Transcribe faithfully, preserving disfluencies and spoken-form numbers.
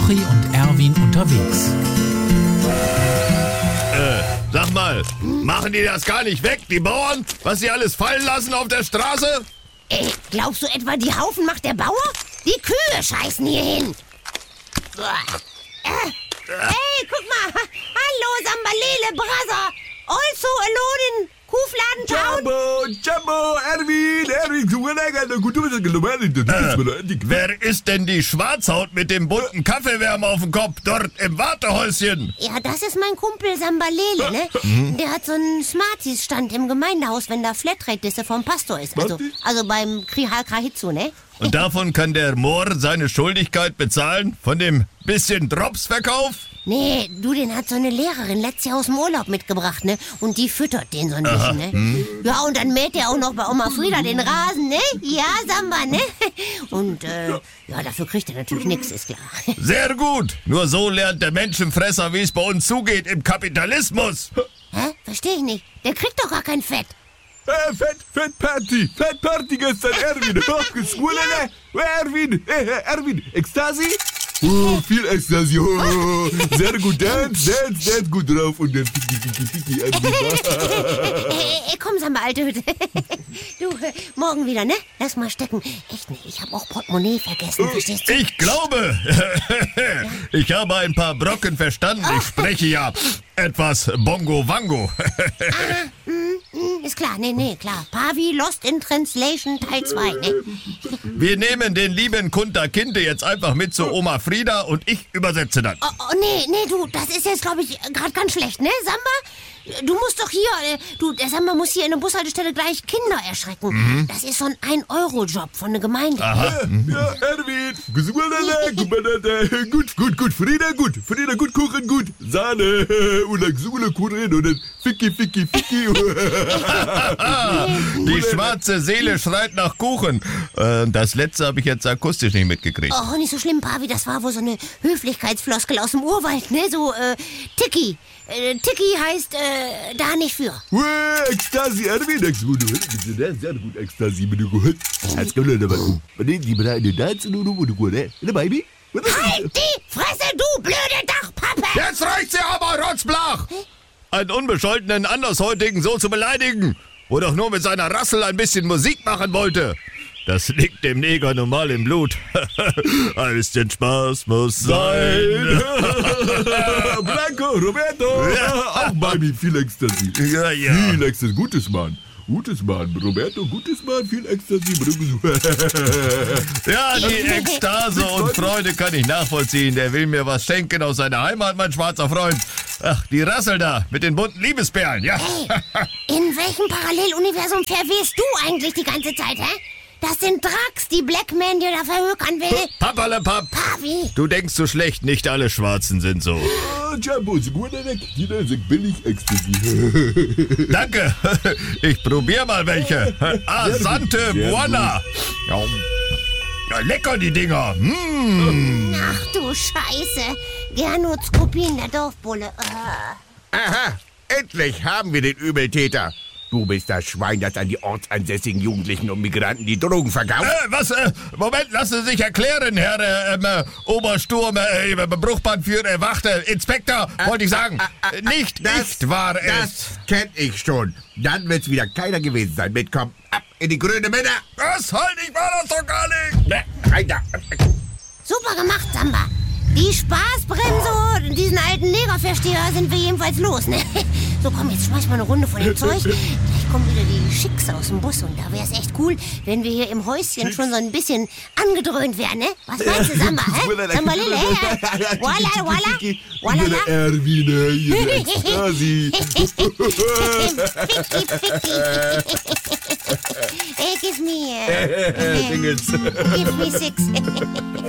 Jochi und Erwin unterwegs. Äh, sag mal, machen die das gar nicht weg, die Bauern, was sie alles fallen lassen auf der Straße? Äh, glaubst du etwa, die Haufen macht der Bauer? Die Kühe scheißen hier hin. Äh, hey, guck mal. Hallo, Sambalele, Brother. Also alone in Kuhfladen Town. Jumbo, Jumbo, Erwin, Erwin, Äh, wer ist denn die Schwarzhaut mit dem bunten Kaffeewärmer auf dem Kopf dort im Wartehäuschen? Ja, das ist mein Kumpel Sambalele, ne? Der hat so einen Smarties-Stand im Gemeindehaus, wenn da Flatrate-Disse vom Pastor ist. Also, also beim Krihal Krahitzu, ne? Und davon kann der Mohr seine Schuldigkeit bezahlen? Von dem bisschen Dropsverkauf? Nee, du, den hat so eine Lehrerin letztes Jahr aus dem Urlaub mitgebracht, ne? Und die füttert den so ein bisschen, ne? Hm. Ja, und dann mäht er auch noch bei Oma Frieda den Rasen, ne? Ja, Samba, ne? Und, äh, ja, dafür kriegt er natürlich nichts, ist klar. Sehr gut. Nur so lernt der Menschenfresser, wie es bei uns zugeht im Kapitalismus. Hä? Versteh ich nicht. Der kriegt doch gar kein Fett. Äh, Fett, Fett Party, Fett Party gestern, Erwin. Schwulele, Erwin, äh, Erwin, Ekstasi? Oh, viel Ekstasi, oh, sehr gut, dance, dance, dance, gut drauf und dann Fiki, Fiki, Fiki, Erwin. Äh, äh, komm, Samba, alte Hütte. Du, äh, morgen wieder, ne? Lass mal stecken. Echt nicht, ich hab auch Portemonnaie vergessen, verstehst du? Ich glaube, ich habe ein paar Brocken verstanden. Ich spreche ja etwas Bongo-Wango. Ah, mm, mm, ist klar, nee, nee, klar. Pavi Lost in Translation Teil zwei, ne? Wir nehmen den lieben Kunter Kinte jetzt einfach mit zu Oma Frieda und ich übersetze dann. Oh, oh nee, nee, du, das ist jetzt, glaube ich, gerade ganz schlecht, ne, Samba? Du musst doch hier, äh, du, der Samba muss hier in der Bushaltestelle gleich Kinder erschrecken. Mhm. Das ist so ein ein-Euro-Job von der Gemeinde. Aha. Ja, Erwin, gut, gut, gut, gut, Frieda, gut, Frieda, gut, Kuchen, gut, Sahne, und dann Sule, Kuchen, und dann Ficky, Ficky, Ficky. Die schwarze Seele schreit nach Kuchen. Äh, das letzte habe ich jetzt akustisch nicht mitgekriegt. Oh, nicht so schlimm, Pavi, das war wohl so eine Höflichkeitsfloskel aus dem Urwald, ne, so, äh, Tiki. Äh, Tiki heißt, äh, da nicht für. Ué, Ekstasi, Erwin, Ekstasi, sehr gut, Ekstasi, bin du gut. Als können wir dabei, die bereiten den Tanz und du, du gut, ne, Baby? Halt die Fresse, du blöde Dachpappe! Jetzt reicht's ja aber, Rotzblach! Einen unbescholtenen Andersheutigen so zu beleidigen, wo doch nur mit seiner Rassel ein bisschen Musik machen wollte. Das liegt dem Neger normal im Blut. Ein bisschen Spaß muss sein. Blanco, Roberto, ja. Auch Baby, viel Ekstasi. Ja, ja. Viel Ekstasi, gutes Mann. Gutes Mann, Roberto, gutes Mann, viel Ekstasi. Ja, die Ekstase und Freude kann ich nachvollziehen. Der will mir was schenken aus seiner Heimat, mein schwarzer Freund. Ach, die Rassel da, mit den bunten Liebesperlen, ja. Hey, in welchem Paralleluniversum verwehst du eigentlich die ganze Zeit, hä? Das sind Drax, die Blackman dir da verhökern will. Papperlepapp. Pavi. Du denkst so schlecht, nicht alle Schwarzen sind so. Jumbo, ist gut, jeder ist billig Ekstasi. Danke. Ich probier mal welche. Asante Buona. Ja, lecker, die Dinger. Mm. Ach du Scheiße. Gernot Skopin, der Dorfbulle. Uh. Aha, endlich haben wir den Übeltäter. Du bist das Schwein, das an die ortsansässigen Jugendlichen und Migranten die Drogen verkauft. Äh, was? Äh, Moment, lassen Sie sich erklären, Herr äh, äh, Obersturm, äh, Bruchbandführer, Wachte, Inspektor, äh, wollte ich sagen. Äh, äh, äh, nicht das, ich war es. Das kenn ich schon. Dann wird's wieder keiner gewesen sein. Mitkommen, ab in die grüne Männer. Was? Halt, ich war das doch gar nicht. Ne, rein da. Super gemacht, Samba. Die Spaßbremse und diesen alten Negerversteher sind wir jedenfalls los, ne? So, komm, jetzt schmeiß mal eine Runde von dem Zeug. Gleich kommen wieder die Schicks aus dem Bus und da wäre es echt cool, wenn wir hier im Häuschen schon so ein bisschen angedröhnt wären, ne? Was meinst du, Samba, hä? Samba Lille, hä? Walla, walla, walla, Erwin, hier, Ekstasi. Hey, give me, uh, Dingens. give me six.